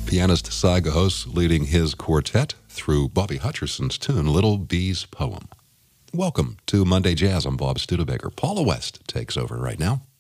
Pianist Cy Gahos leading his quartet through Bobby Hutcherson's tune, Little Bee's Poem. Welcome to Monday Jazz. I'm Bob Studebaker. Paula West takes over right now.